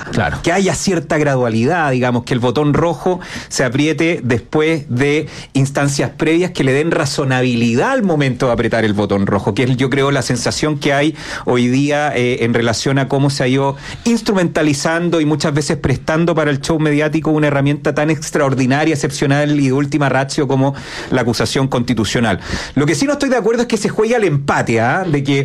gradualidad. Claro. Que haya cierta gradualidad, digamos, que el botón rojo se apriete después de instancias previas que le den razonabilidad al momento de apretar el botón rojo, que es, yo creo, la sensación que hay hoy día en relación a cómo se ha ido instrumentalizando y muchas veces prestando para el show mediático una herramienta tan extraordinaria, excepcional y de última ratio como la acusación constitucional. Lo que sí no estoy de acuerdo es que se juegue al empate, de que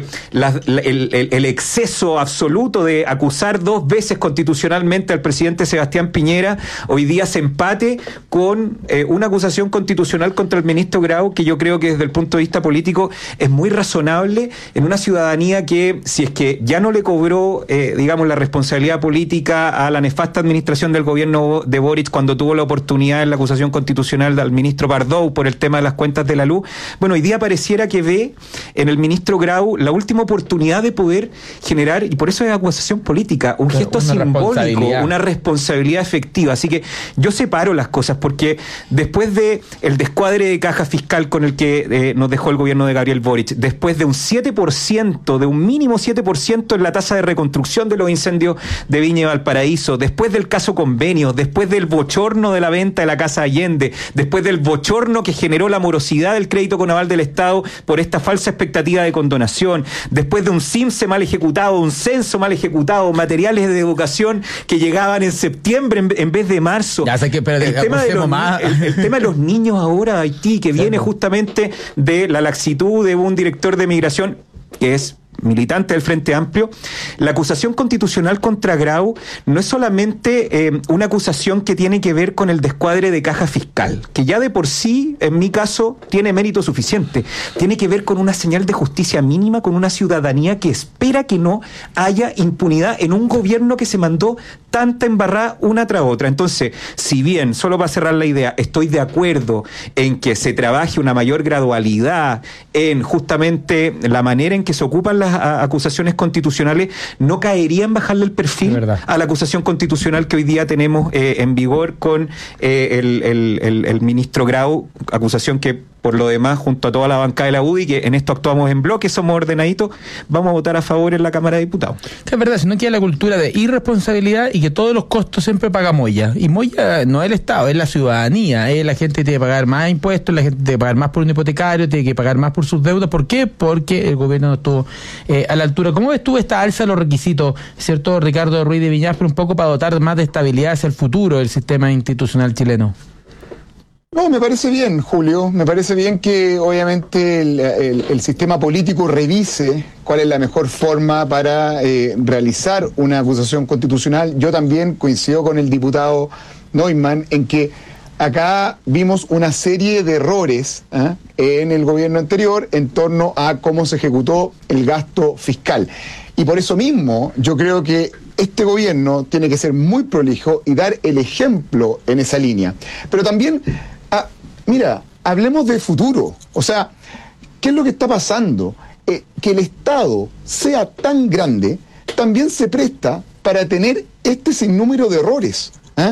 el exceso absoluto de acusar 2 veces constitucionalmente al presidente Sebastián Piñera hoy día se empate con una acusación constitucional contra el ministro Grau, que yo creo que desde el punto de vista político es muy razonable en una ciudadanía que, si es que ya no le cobró, digamos, la responsabilidad política a la nefasta administración del gobierno de Boric cuando tuvo la oportunidad en la acusación constitucional al ministro Pardow por el tema de las cuentas de la luz, bueno, hoy día pareciera que ve en el ministro Grau la última oportunidad de poder generar, y por eso es acusación política, un gesto simbólico, una responsabilidad efectiva. Así que yo separo las cosas, porque después de el descuadre de caja fiscal con el que nos dejó el gobierno de Gabriel Boric, después de un 7%, de un mínimo 7% en la tasa de reconstrucción de los incendios de Viña y Valparaíso, después del caso Convenio, después del bochorno de la venta de la Casa Allende, después del bochorno que generó la morosidad del crédito con aval del Estado por esta falsa expectativa de condonación, después de un CIMSE mal ejecutado, un censo mal ejecutado, materiales de educación que llegaban en septiembre en vez de marzo. Ya sé que, pero el tema de los niños ahora a Haití, que viene justamente de la laxitud de un director de migración que es militante del Frente Amplio. La acusación constitucional contra Grau no es solamente una acusación que tiene que ver con el descuadre de caja fiscal, que ya de por sí, en mi caso, tiene mérito suficiente. Tiene que ver con una señal de justicia mínima, con una ciudadanía que espera que no haya impunidad en un gobierno que se mandó tanta embarrada una tras otra. Entonces, si bien, solo para cerrar la idea, estoy de acuerdo en que se trabaje una mayor gradualidad en justamente la manera en que se ocupan las acusaciones constitucionales, no caería en bajarle el perfil a la acusación constitucional que hoy día tenemos en vigor con el ministro Grau, acusación que por lo demás, junto a toda la bancada de la UDI, que en esto actuamos en bloque, somos ordenaditos, vamos a votar a favor en la Cámara de Diputados. Es verdad, si no queda la cultura de irresponsabilidad y que todos los costos siempre paga Moya. Y Moya no es el Estado, es la ciudadanía, es la gente que tiene que pagar más impuestos, la gente tiene que pagar más por un hipotecario, tiene que pagar más por sus deudas. ¿Por qué? Porque el gobierno no estuvo a la altura. ¿Cómo ves tú esta alza de los requisitos, cierto, Ricardo Ruiz de Viñas, pero un poco para dotar más de estabilidad hacia el futuro del sistema institucional chileno? No, me parece bien, Julio. Me parece bien que obviamente el sistema político revise cuál es la mejor forma para realizar una acusación constitucional. Yo también coincido con el diputado Neumann en que acá vimos una serie de errores en el gobierno anterior en torno a cómo se ejecutó el gasto fiscal. Y por eso mismo yo creo que este gobierno tiene que ser muy prolijo y dar el ejemplo en esa línea. Pero también, mira, hablemos de futuro. O sea, ¿qué es lo que está pasando? Que el Estado sea tan grande también se presta para tener este sinnúmero de errores.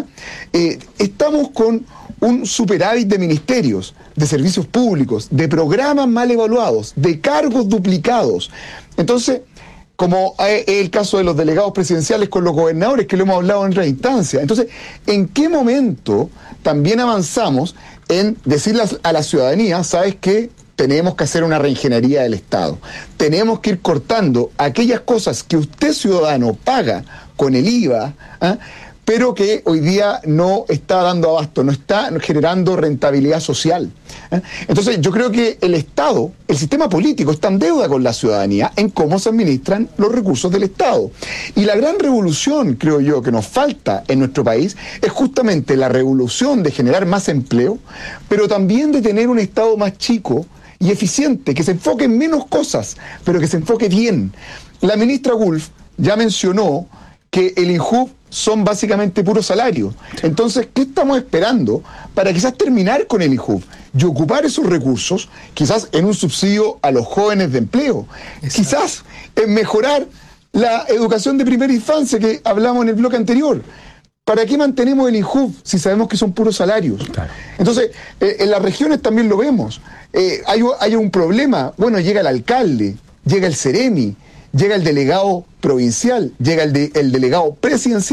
Estamos con un superávit de ministerios, de servicios públicos, de programas mal evaluados, de cargos duplicados. Entonces, como es el caso de los delegados presidenciales con los gobernadores, que lo hemos hablado en otra instancia. Entonces, ¿en qué momento también avanzamos en decirle a la ciudadanía, sabes qué? Tenemos que hacer una reingeniería del Estado. Tenemos que ir cortando aquellas cosas que usted, ciudadano, paga con el IVA, pero que hoy día no está dando abasto, no está generando rentabilidad social. Entonces yo creo que el Estado, el sistema político, está en deuda con la ciudadanía en cómo se administran los recursos del Estado. Y la gran revolución, creo yo, que nos falta en nuestro país es justamente la revolución de generar más empleo, pero también de tener un Estado más chico y eficiente, que se enfoque en menos cosas, pero que se enfoque bien. La ministra Wulf ya mencionó que el INJUV son básicamente puros salarios. Entonces, ¿qué estamos esperando para quizás terminar con el INJUV y ocupar esos recursos, quizás en un subsidio a los jóvenes de empleo? Exacto. Quizás en mejorar la educación de primera infancia que hablamos en el bloque anterior. ¿Para qué mantenemos el INJUV si sabemos que son puros salarios? Claro. Entonces, en las regiones también lo vemos. Hay un problema. Bueno, llega el alcalde, llega el Ceremi, llega el delegado provincial, llega el delegado presidencial.